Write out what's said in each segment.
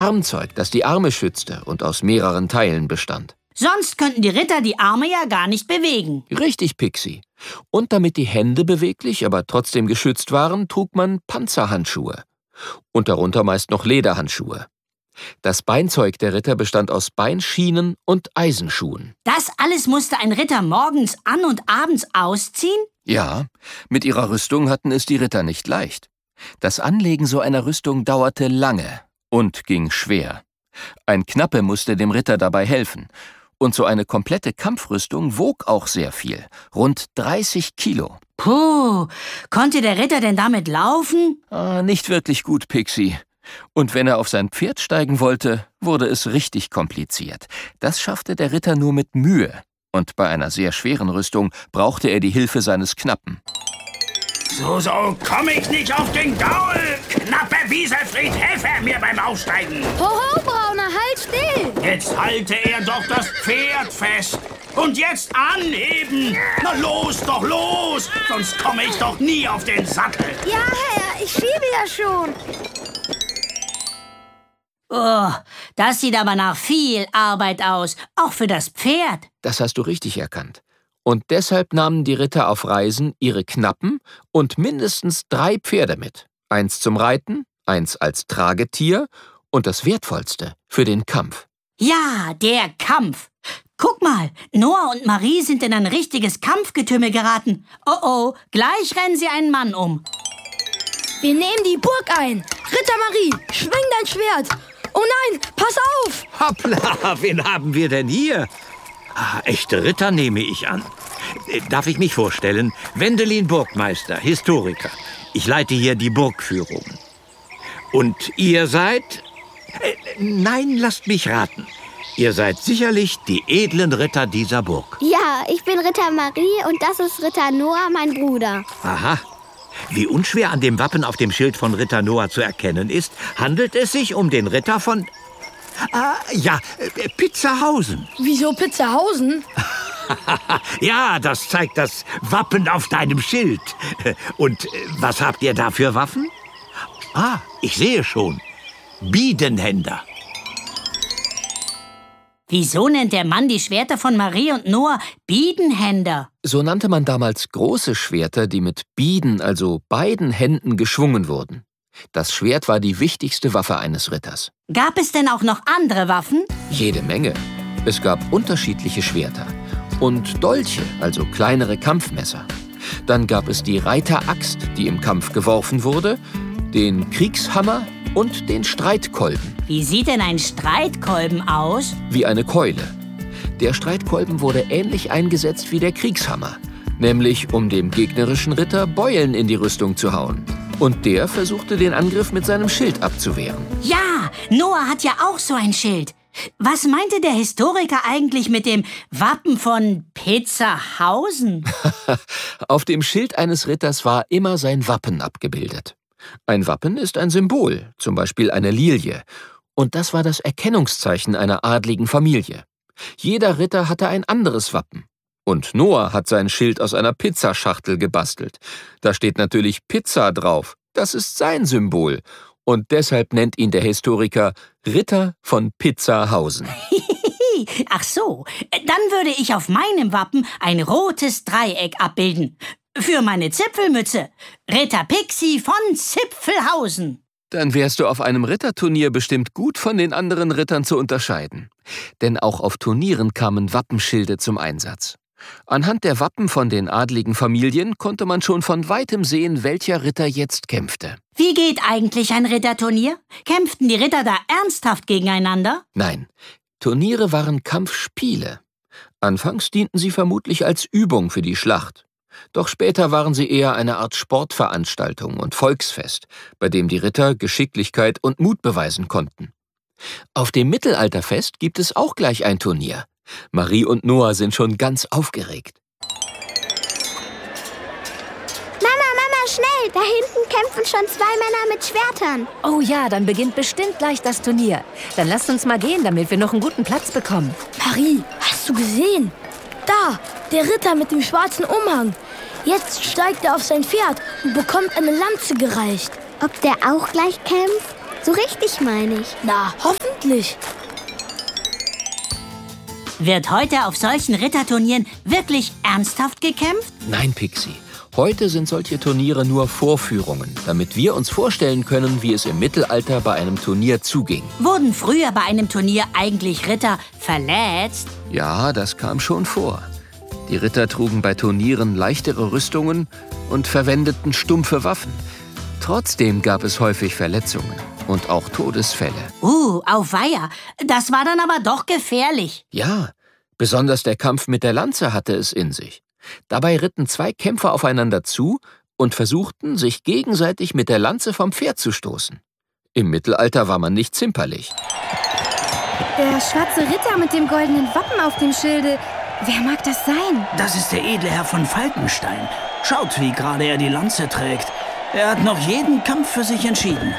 Armzeug, das die Arme schützte und aus mehreren Teilen bestand. Sonst könnten die Ritter die Arme ja gar nicht bewegen. Richtig, Pixie. Und damit die Hände beweglich, aber trotzdem geschützt waren, trug man Panzerhandschuhe. Und darunter meist noch Lederhandschuhe. Das Beinzeug der Ritter bestand aus Beinschienen und Eisenschuhen. Das alles musste ein Ritter morgens an- und abends ausziehen? Ja, mit ihrer Rüstung hatten es die Ritter nicht leicht. Das Anlegen so einer Rüstung dauerte lange und ging schwer. Ein Knappe musste dem Ritter dabei helfen. Und so eine komplette Kampfrüstung wog auch sehr viel, rund 30 Kilo. Puh, konnte der Ritter denn damit laufen? Nicht wirklich gut, Pixie. Und wenn er auf sein Pferd steigen wollte, wurde es richtig kompliziert. Das schaffte der Ritter nur mit Mühe. Und bei einer sehr schweren Rüstung brauchte er die Hilfe seines Knappen. So komm ich nicht auf den Gaul! Knappe Wieselfried, helfe mir beim Aufsteigen! Hoho, Brauner, halt still! Jetzt halte er doch das Pferd fest! Und jetzt anheben! Na los, doch los! Sonst komme ich doch nie auf den Sattel! Ja, Herr, ich schiebe ja schon. Oh, das sieht aber nach viel Arbeit aus, auch für das Pferd. Das hast du richtig erkannt. Und deshalb nahmen die Ritter auf Reisen ihre Knappen und mindestens 3 Pferde mit. 1 zum Reiten, 1 als Tragetier und das Wertvollste für den Kampf. Ja, der Kampf. Guck mal, Noah und Marie sind in ein richtiges Kampfgetümmel geraten. Oh, gleich rennen sie einen Mann um. Wir nehmen die Burg ein. Ritter Marie, schwing dein Schwert. Oh nein, pass auf! Hoppla, wen haben wir denn hier? Echte Ritter nehme ich an. Darf ich mich vorstellen? Wendelin Burgmeister, Historiker. Ich leite hier die Burgführung. Und ihr seid? Nein, lasst mich raten. Ihr seid sicherlich die edlen Ritter dieser Burg. Ja, ich bin Ritter Marie und das ist Ritter Noah, mein Bruder. Aha. Wie unschwer an dem Wappen auf dem Schild von Ritter Noah zu erkennen ist, handelt es sich um den Ritter von... Pizzahausen. Wieso Pizzahausen? Ja, das zeigt das Wappen auf deinem Schild. Und was habt ihr da für Waffen? Ich sehe schon. Biedenhänder. Wieso nennt der Mann die Schwerter von Marie und Noah Biedenhänder? So nannte man damals große Schwerter, die mit Bieden, also beiden Händen, geschwungen wurden. Das Schwert war die wichtigste Waffe eines Ritters. Gab es denn auch noch andere Waffen? Jede Menge. Es gab unterschiedliche Schwerter. Und Dolche, also kleinere Kampfmesser. Dann gab es die Reiteraxt, die im Kampf geworfen wurde, den Kriegshammer und den Streitkolben. Wie sieht denn ein Streitkolben aus? Wie eine Keule. Der Streitkolben wurde ähnlich eingesetzt wie der Kriegshammer, nämlich um dem gegnerischen Ritter Beulen in die Rüstung zu hauen. Und der versuchte den Angriff mit seinem Schild abzuwehren. Ja, Noah hat ja auch so ein Schild. Was meinte der Historiker eigentlich mit dem Wappen von Pizzahausen? Auf dem Schild eines Ritters war immer sein Wappen abgebildet. Ein Wappen ist ein Symbol, zum Beispiel eine Lilie. Und das war das Erkennungszeichen einer adligen Familie. Jeder Ritter hatte ein anderes Wappen. Und Noah hat sein Schild aus einer Pizzaschachtel gebastelt. Da steht natürlich Pizza drauf. Das ist sein Symbol. Und deshalb nennt ihn der Historiker Ritter von Pizzahausen. Ach so, dann würde ich auf meinem Wappen ein rotes Dreieck abbilden. Für meine Zipfelmütze. Ritter Pixie von Zipfelhausen. Dann wärst du auf einem Ritterturnier bestimmt gut von den anderen Rittern zu unterscheiden. Denn auch auf Turnieren kamen Wappenschilde zum Einsatz. Anhand der Wappen von den adligen Familien konnte man schon von weitem sehen, welcher Ritter jetzt kämpfte. Wie geht eigentlich ein Ritterturnier? Kämpften die Ritter da ernsthaft gegeneinander? Nein, Turniere waren Kampfspiele. Anfangs dienten sie vermutlich als Übung für die Schlacht. Doch später waren sie eher eine Art Sportveranstaltung und Volksfest, bei dem die Ritter Geschicklichkeit und Mut beweisen konnten. Auf dem Mittelalterfest gibt es auch gleich ein Turnier. Marie und Noah sind schon ganz aufgeregt. Mama, schnell! Da hinten kämpfen schon 2 Männer mit Schwertern. Oh ja, dann beginnt bestimmt gleich das Turnier. Dann lasst uns mal gehen, damit wir noch einen guten Platz bekommen. Marie, hast du gesehen? Da, der Ritter mit dem schwarzen Umhang. Jetzt steigt er auf sein Pferd und bekommt eine Lanze gereicht. Ob der auch gleich kämpft? So richtig, meine ich. Na, hoffentlich. Wird heute auf solchen Ritterturnieren wirklich ernsthaft gekämpft? Nein, Pixie. Heute sind solche Turniere nur Vorführungen, damit wir uns vorstellen können, wie es im Mittelalter bei einem Turnier zuging. Wurden früher bei einem Turnier eigentlich Ritter verletzt? Ja, das kam schon vor. Die Ritter trugen bei Turnieren leichtere Rüstungen und verwendeten stumpfe Waffen. Trotzdem gab es häufig Verletzungen und auch Todesfälle. Auweia. Das war dann aber doch gefährlich. Ja, besonders der Kampf mit der Lanze hatte es in sich. Dabei ritten zwei Kämpfer aufeinander zu und versuchten, sich gegenseitig mit der Lanze vom Pferd zu stoßen. Im Mittelalter war man nicht zimperlich. Der schwarze Ritter mit dem goldenen Wappen auf dem Schilde. Wer mag das sein? Das ist der edle Herr von Falkenstein. Schaut, wie gerade er die Lanze trägt. Er hat noch jeden Kampf für sich entschieden.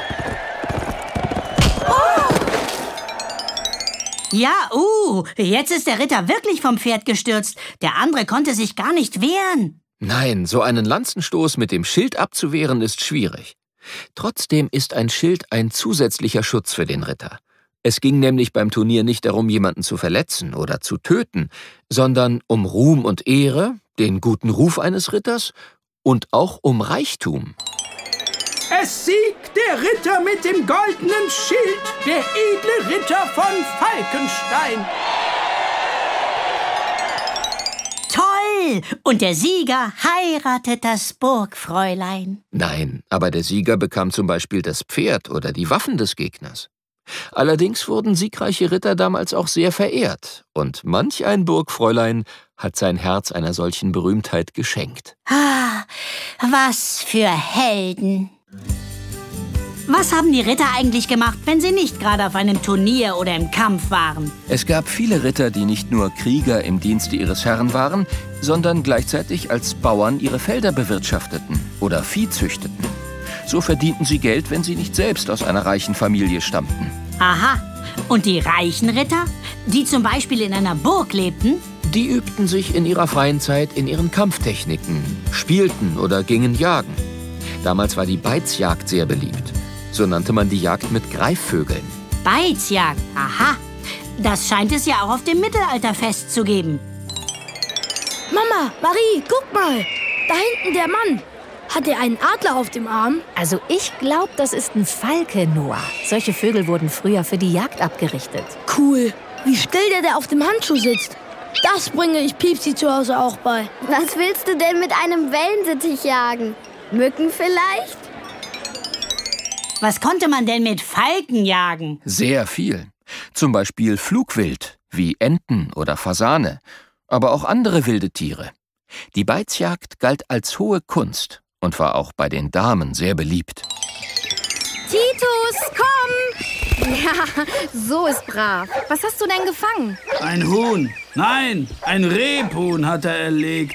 Ja, jetzt ist der Ritter wirklich vom Pferd gestürzt. Der andere konnte sich gar nicht wehren. Nein, so einen Lanzenstoß mit dem Schild abzuwehren ist schwierig. Trotzdem ist ein Schild ein zusätzlicher Schutz für den Ritter. Es ging nämlich beim Turnier nicht darum, jemanden zu verletzen oder zu töten, sondern um Ruhm und Ehre, den guten Ruf eines Ritters und auch um Reichtum. Es siegt der Ritter mit dem goldenen Schild, der edle Ritter von Falkenstein. Toll! Und der Sieger heiratet das Burgfräulein. Nein, aber der Sieger bekam zum Beispiel das Pferd oder die Waffen des Gegners. Allerdings wurden siegreiche Ritter damals auch sehr verehrt. Und manch ein Burgfräulein hat sein Herz einer solchen Berühmtheit geschenkt. Was für Helden! Was haben die Ritter eigentlich gemacht, wenn sie nicht gerade auf einem Turnier oder im Kampf waren? Es gab viele Ritter, die nicht nur Krieger im Dienste ihres Herrn waren, sondern gleichzeitig als Bauern ihre Felder bewirtschafteten oder Vieh züchteten. So verdienten sie Geld, wenn sie nicht selbst aus einer reichen Familie stammten. Aha. Und die reichen Ritter, die zum Beispiel in einer Burg lebten? Die übten sich in ihrer freien Zeit in ihren Kampftechniken, spielten oder gingen jagen. Damals war die Beizjagd sehr beliebt. So nannte man die Jagd mit Greifvögeln. Beizjagd, aha. Das scheint es ja auch auf dem Mittelalterfest zu geben. Mama, Marie, guck mal. Da hinten der Mann. Hat er einen Adler auf dem Arm? Also ich glaube, das ist ein Falke, Noah. Solche Vögel wurden früher für die Jagd abgerichtet. Cool. Wie still der auf dem Handschuh sitzt. Das bringe ich Piepsi zu Hause auch bei. Was willst du denn mit einem Wellensittich jagen? Mücken vielleicht? Was konnte man denn mit Falken jagen? Sehr viel. Zum Beispiel Flugwild, wie Enten oder Fasane, aber auch andere wilde Tiere. Die Beizjagd galt als hohe Kunst und war auch bei den Damen sehr beliebt. Titus, komm! Ja, so ist brav. Was hast du denn gefangen? Ein Huhn. Nein, ein Rebhuhn hat er erlegt.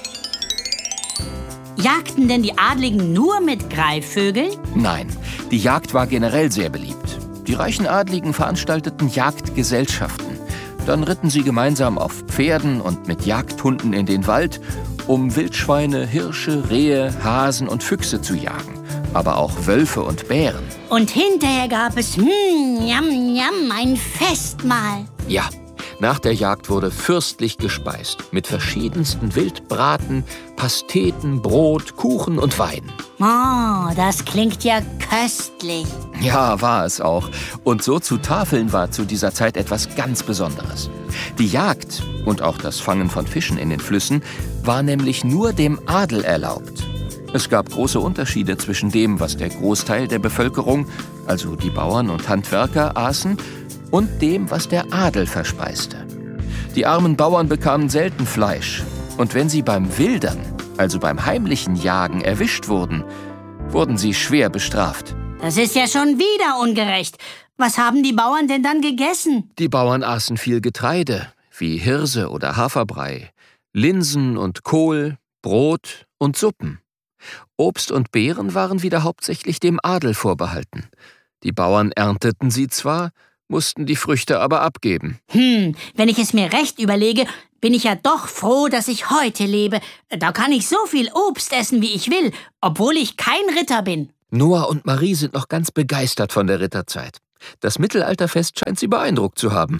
Jagten denn die Adligen nur mit Greifvögeln? Nein, die Jagd war generell sehr beliebt. Die reichen Adligen veranstalteten Jagdgesellschaften. Dann ritten sie gemeinsam auf Pferden und mit Jagdhunden in den Wald, um Wildschweine, Hirsche, Rehe, Hasen und Füchse zu jagen. Aber auch Wölfe und Bären. Und hinterher gab es, ein Festmahl. Ja, nach der Jagd wurde fürstlich gespeist. Mit verschiedensten Wildbraten, Pasteten, Brot, Kuchen und Wein. Oh, das klingt ja köstlich. Ja, war es auch. Und so zu Tafeln war zu dieser Zeit etwas ganz Besonderes. Die Jagd und auch das Fangen von Fischen in den Flüssen war nämlich nur dem Adel erlaubt. Es gab große Unterschiede zwischen dem, was der Großteil der Bevölkerung, also die Bauern und Handwerker, aßen, und dem, was der Adel verspeiste. Die armen Bauern bekamen selten Fleisch. Und wenn sie beim Wildern, also beim heimlichen Jagen, erwischt wurden, wurden sie schwer bestraft. Das ist ja schon wieder ungerecht. Was haben die Bauern denn dann gegessen? Die Bauern aßen viel Getreide, wie Hirse oder Haferbrei, Linsen und Kohl, Brot und Suppen. Obst und Beeren waren wieder hauptsächlich dem Adel vorbehalten. Die Bauern ernteten sie zwar, mussten die Früchte aber abgeben. Wenn ich es mir recht überlege, bin ich ja doch froh, dass ich heute lebe. Da kann ich so viel Obst essen, wie ich will, obwohl ich kein Ritter bin. Noah und Marie sind noch ganz begeistert von der Ritterzeit. Das Mittelalterfest scheint sie beeindruckt zu haben.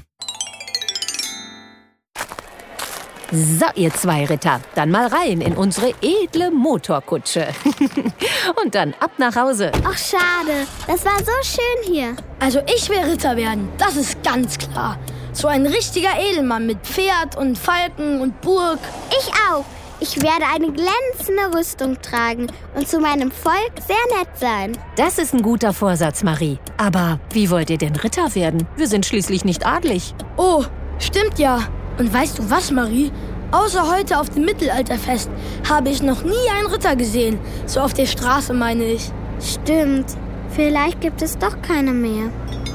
So, ihr zwei Ritter, dann mal rein in unsere edle Motorkutsche. Und dann ab nach Hause. Ach, schade. Das war so schön hier. Also ich will Ritter werden, das ist ganz klar. So ein richtiger Edelmann mit Pferd und Falken und Burg. Ich auch. Ich werde eine glänzende Rüstung tragen und zu meinem Volk sehr nett sein. Das ist ein guter Vorsatz, Marie. Aber wie wollt ihr denn Ritter werden? Wir sind schließlich nicht adlig. Oh, stimmt ja. Und weißt du was, Marie? Außer heute auf dem Mittelalterfest habe ich noch nie einen Ritter gesehen. So auf der Straße, meine ich. Stimmt. Vielleicht gibt es doch keine mehr.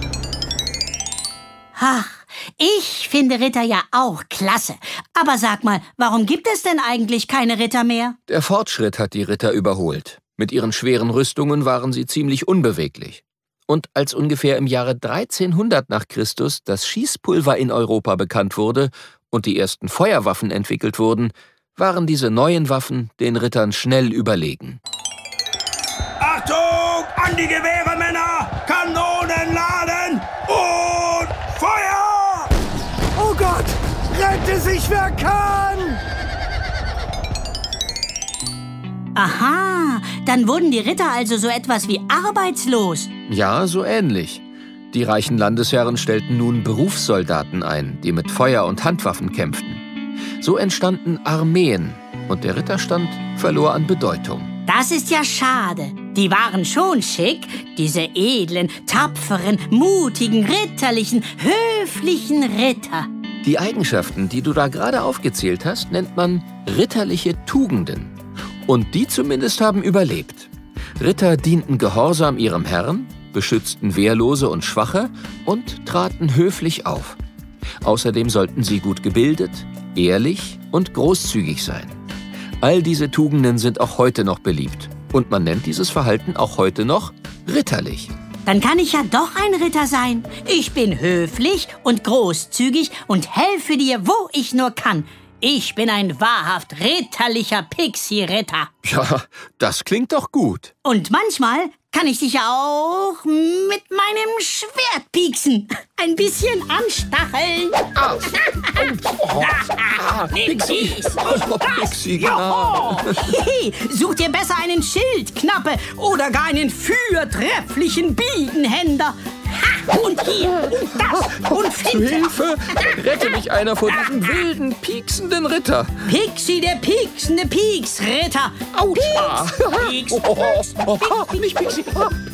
Ach, ich finde Ritter ja auch klasse. Aber sag mal, warum gibt es denn eigentlich keine Ritter mehr? Der Fortschritt hat die Ritter überholt. Mit ihren schweren Rüstungen waren sie ziemlich unbeweglich. Und als ungefähr im Jahre 1300 nach Christus das Schießpulver in Europa bekannt wurde und die ersten Feuerwaffen entwickelt wurden, waren diese neuen Waffen den Rittern schnell überlegen. Achtung! An die Gewehre, Männer! Kanonen laden! Und Feuer! Oh Gott! Rette sich, wer kann! Aha, dann wurden die Ritter also so etwas wie arbeitslos. Ja, so ähnlich. Die reichen Landesherren stellten nun Berufssoldaten ein, die mit Feuer und Handwaffen kämpften. So entstanden Armeen und der Ritterstand verlor an Bedeutung. Das ist ja schade. Die waren schon schick, diese edlen, tapferen, mutigen, ritterlichen, höflichen Ritter. Die Eigenschaften, die du da gerade aufgezählt hast, nennt man ritterliche Tugenden. Und die zumindest haben überlebt. Ritter dienten gehorsam ihrem Herrn, beschützten Wehrlose und Schwache und traten höflich auf. Außerdem sollten sie gut gebildet, ehrlich und großzügig sein. All diese Tugenden sind auch heute noch beliebt. Und man nennt dieses Verhalten auch heute noch ritterlich. Dann kann ich ja doch ein Ritter sein. Ich bin höflich und großzügig und helfe dir, wo ich nur kann. Ich bin ein wahrhaft ritterlicher Pixie-Ritter. Ja, das klingt doch gut. Und manchmal kann ich dich ja auch mit meinem Schwert pieksen. Ein bisschen anstacheln. Nimm dies. Pixie, Joho. Such dir besser einen Schildknappe oder gar einen fürtrefflichen Biegenhänder. Ha, und hier, und das, und Zu Finte. Hilfe! Rette mich einer vor diesem wilden, pieksenden Ritter. Pixie, der pieksende Pieksritter. Autsch! Pieks, Pieks, Pieks, Nicht Pixie!